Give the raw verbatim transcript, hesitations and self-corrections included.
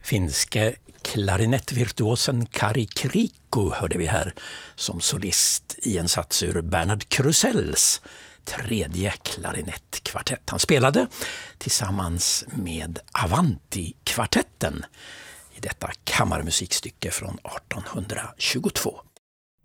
Finske klarinettvirtuosen Kari Krikko hörde vi här som solist i en sats ur Bernard Krusells tredje klarinettkvartett. Han spelade tillsammans med Avanti-kvartetten i detta kammarmusikstycke från arton tjugotvå.